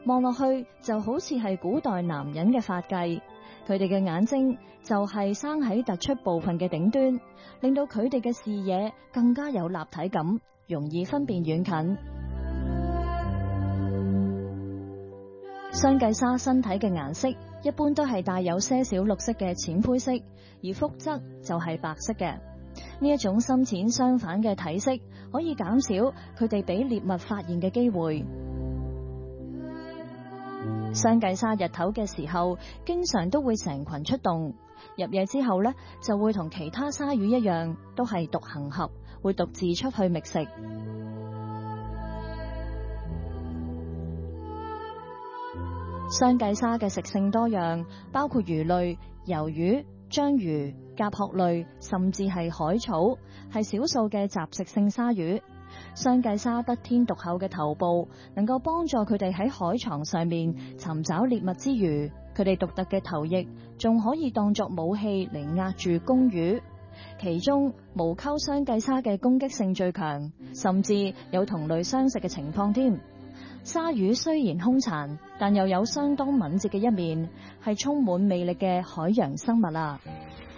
望落去就好似係古代男人嘅髮髻。佢哋嘅眼睛就係生喺突出部分嘅頂端，令到佢哋嘅視野更加有立體感，容易分辨遠近。雙髻鯊身體嘅顏色一般都係帶有些少綠色嘅淺灰色，而腹側就係白色嘅。呢一種深淺相反嘅體色可以減少佢哋俾獵物發現嘅機會。雙髻鯊日頭嘅時候，經常都會成群出動，入夜之後呢，就會同其他鯊魚一樣，都係獨行俠，會獨自出去覓食。雙髻鯊嘅食性多樣，包括魚類、魷魚、章魚、甲殼類，甚至係海草，係少數嘅雜食性鯊魚。雙髻鯊得天獨厚嘅頭部，能夠幫助佢哋喺海床上面尋找獵物之餘，佢哋獨特嘅頭翼仲可以當作武器嚟壓住公魚。其中無溝雙髻鯊嘅攻擊性最強，甚至有同類相食嘅情況添。鯊魚雖然兇殘，但又有相當敏捷嘅一面，係充滿魅力嘅海洋生物啊！